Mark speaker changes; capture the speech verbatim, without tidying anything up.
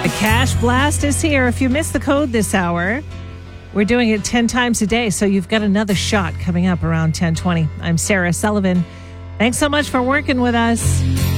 Speaker 1: The Cash Blast is here. If you missed the code this hour, we're doing it ten times a day, so you've got another shot coming up around ten twenty. I'm Sarah Sullivan. Thanks so much for working with us.